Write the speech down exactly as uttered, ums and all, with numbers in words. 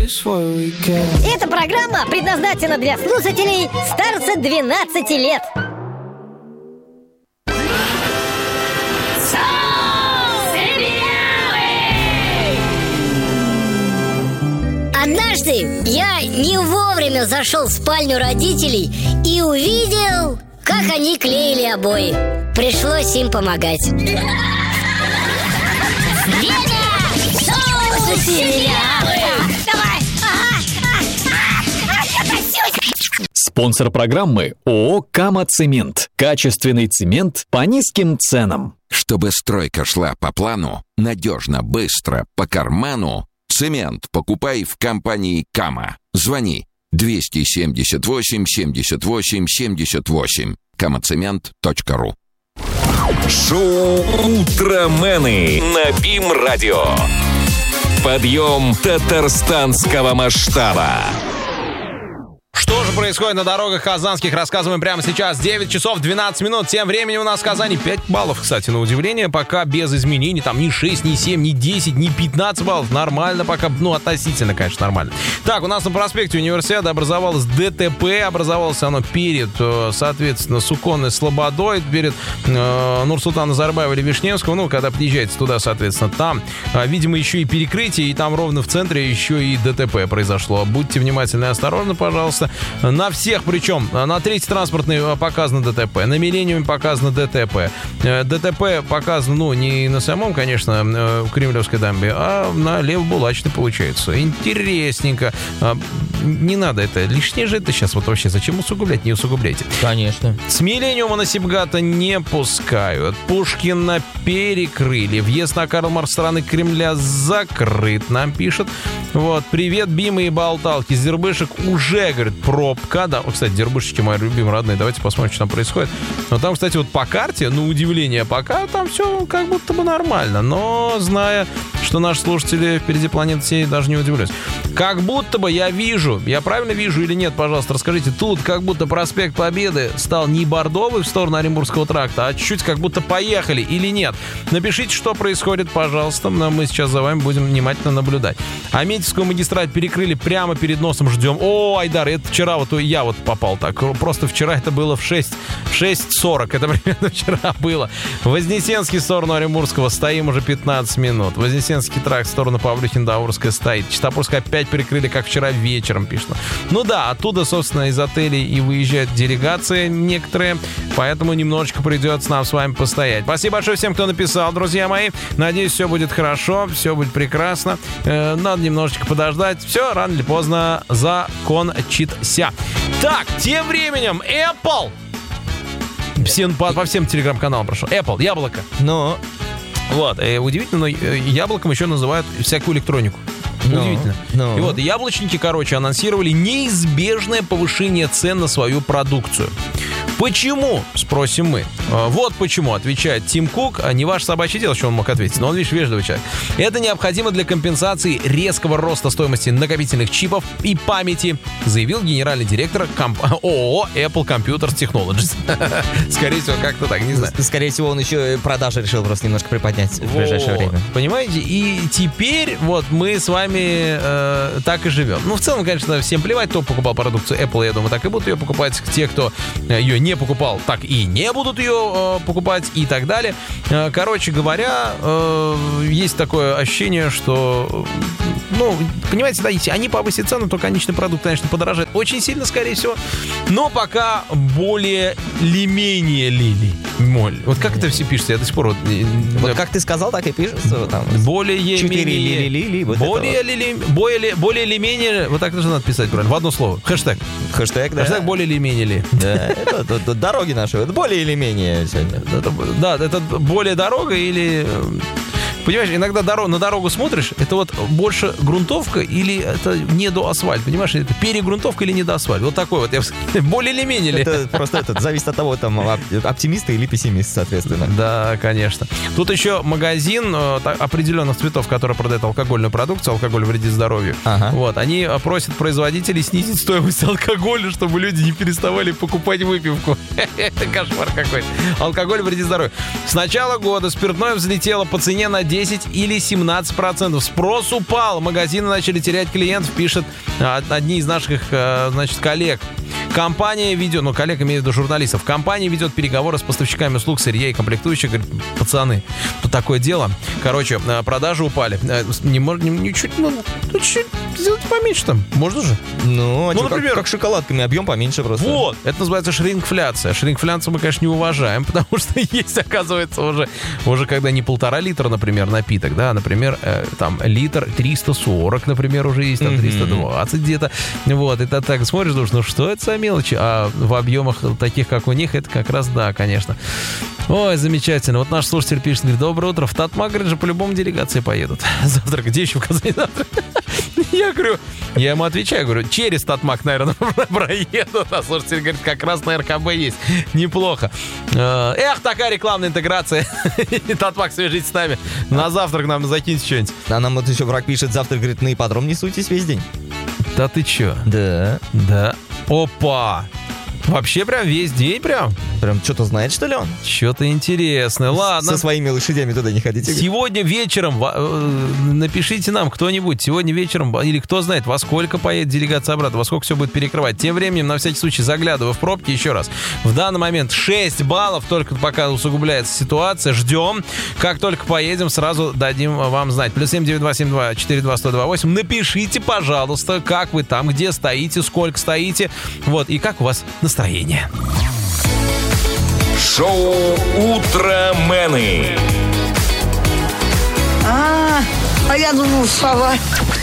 свой уикенд. Эта программа предназначена для слушателей старше двенадцати лет. Однажды я не вовремя зашел в спальню родителей и увидел, как они клеили обои. Пришлось им помогать. Спонсор программы ООО «Кама-Цемент». Качественный цемент по низким ценам. Чтобы стройка шла по плану, надежно, быстро, по карману, цемент покупай в компании «Кама». Звони двести семьдесят восемь семьдесят восемь семьдесят восемь. камацемент точка ру. Шоу «Утромены» на БИМ-радио. Подъем татарстанского масштаба. Что же происходит на дорогах казанских, рассказываем прямо сейчас. девять часов двенадцать минут. Тем временем у нас в Казани пять баллов, кстати, на удивление. Пока без изменений. Там ни шесть, ни семь, ни десять, ни пятнадцать баллов. Нормально пока. Ну, относительно, конечно, нормально. Так, у нас на проспекте Универсиады образовалось ДТП. Образовалось оно перед, соответственно, Суконной Слободой. Перед э, Нурсултана Назарбаева или Вишневского. Ну, когда подъезжаете туда, соответственно, там, э, видимо, еще и перекрытие. И там ровно в центре еще и ДТП произошло. Будьте внимательны и осторожны, пожалуйста. На всех, причем на третьей транспортной показано ДТП, на Миллениуме показано ДТП. ДТП показано, ну, не на самом, конечно, Кремлевской дамбе, а на Левобулачной, получается. Интересненько. Не надо это. Лишнее же это сейчас вот вообще. Зачем усугублять? Не усугубляйте. Конечно. С Миллениума на Сибгата не пускают. Пушкина перекрыли. Въезд на Карл Маркс стороны Кремля закрыт, нам пишут. Вот. Привет, Бимы и Болталки. Зербышек уже, говорит, пробка. Да, кстати, Дербышечки мои любимые, родные. Давайте посмотрим, что там происходит. Но там, кстати, вот по карте, на удивление, пока там все как будто бы нормально. Но, зная, что наши слушатели впереди планеты всей, даже не удивлюсь. Как будто бы я вижу, я правильно вижу или нет, пожалуйста, расскажите. Тут как будто проспект Победы стал не бордовый в сторону Оренбургского тракта, а чуть-чуть как будто поехали или нет. Напишите, что происходит, пожалуйста. Мы сейчас за вами будем внимательно наблюдать. Аметьевскую магистраль перекрыли прямо перед носом. Ждем. О, Айдар, это вчера вот я вот попал так. Просто вчера это было в шесть сорок. Это примерно вчера было. Вознесенский в сторону Оренбургского стоим уже пятнадцать минут. Вознесенский тракт в сторону Павлюхин-Даурская стоит. Чистопольская опять перекрыли, как вчера вечером, пишут. Ну да, оттуда, собственно, из отелей и выезжают делегации некоторые. Поэтому немножечко придется нам с вами постоять. Спасибо большое всем, кто написал, друзья мои. Надеюсь, все будет хорошо, все будет прекрасно. Э, надо немножечко подождать. Все, рано или поздно закончится. Так, тем временем Apple. Всем, по, по всем телеграм-каналам прошу. Apple, яблоко. Но. Вот, э, удивительно, но яблоком еще называют всякую электронику. No, Удивительно. no. И вот яблочники, короче, анонсировали неизбежное повышение цен на свою продукцию. Почему? Спросим мы. Вот почему, отвечает Тим Кук. Не ваше собачье дело, что он мог ответить, но он, видишь, вежливый человек. Это необходимо для компенсации резкого роста стоимости накопительных чипов и памяти, заявил генеральный директор комп... ООО Apple Computers Technologies. Скорее всего, как-то так, не знаю. Скорее всего, он еще продажи решил просто немножко приподнять в вот. ближайшее время. Понимаете? И теперь вот мы с вами э, так и живем. Ну, в целом, конечно, всем плевать, кто покупал продукцию Apple, я думаю, так и будут ее покупать. Те, кто ее не покупал, так и не будут ее э, покупать и так далее. Э, короче говоря, э, есть такое ощущение, что, ну, понимаете, да, если они повысят цену, то конечный продукт, конечно, подорожает очень сильно, скорее всего. Но пока более ли менее лили. Моль. Вот как это все пишется? Я до сих пор... Вот, вот да, как ты сказал, так и пишется. Там, более менее... Ли, вот более ли более, более ли менее... Вот так тоже надо писать правильно. В одно слово. Хэштег. Хэштег, да. Хэштег более ли менее ли. Да, это, это дороги наши. Это более или менее сегодня. Это, да, это более дорога или... Понимаешь, иногда дорог, на дорогу смотришь, это вот больше грунтовка или это недоасфальт, понимаешь? Это перегрунтовка или недоасфальт. Вот такой вот, я более или менее ли. Это просто это зависит от того, там, оптимист или пессимист, соответственно. Да, конечно. Тут еще магазин определенных цветов, который продает алкогольную продукцию, алкоголь вредит здоровью. Ага. Вот, они просят производителей снизить стоимость алкоголя, чтобы люди не переставали покупать выпивку. Это кошмар какой-то. Алкоголь вредит здоровью. С начала года спиртное взлетело по цене на десять или семнадцать процентов. Спрос упал, магазины начали терять клиентов, пишет а, одни из наших, а, значит, коллег. Компания ведет, ну, коллег имеет в виду журналистов, компания ведет переговоры с поставщиками услуг, сырья и комплектующих. Говорит, пацаны, тут такое дело. Короче, продажи упали. Не можно, не, чуть, ну, ну, чуть сделать поменьше там. Можно же? Ну, а Ну, чё, например- как, как шоколадками, объем поменьше просто. Вот, это называется шрингфляция. Шрингфляцию мы, конечно, не уважаем, потому что есть, оказывается, уже, уже когда не полтора литра, например, напиток, да, например, э, там литр триста сорок, например, уже есть, там триста двадцать где-то. Вот, и ты так смотришь, думаешь, ну что это за мелочи? А в объемах таких, как у них, это как раз да, конечно. Ой, замечательно. Вот наш слушатель пишет, говорит, доброе утро. В Татмак, говорит, же по-любому делегации поедут. Завтра где еще в Казани завтра? Я говорю, я ему отвечаю, говорю, через Татмак, наверное, проедут. А слушатель говорит, как раз на эр ка бэ есть. Неплохо. Эх, такая рекламная интеграция. Татмак, свяжитесь с нами. На завтрак нам закиньте что-нибудь. А нам вот еще враг пишет, завтра, говорит, на ипподром не суйтесь весь день. Да ты чё? Да. Да. Опа! Вообще прям весь день прям? Прям что-то знает, что ли он? Что-то интересное. Ладно. Со своими лошадями туда не ходите. говорит. Сегодня вечером э, напишите нам кто-нибудь, сегодня вечером, или кто знает, во сколько поедет делегация обратно, во сколько все будет перекрывать. Тем временем, на всякий случай, заглядываю в пробки еще раз. В данный момент шесть баллов, только пока усугубляется ситуация. Ждем. Как только поедем, сразу дадим вам знать. Плюс семь девять два семь два четыре два сто два восемь. Напишите, пожалуйста, как вы там, где стоите, сколько стоите, вот, и как у вас настроение. Шоу «Утромены». А, а я думал, сова.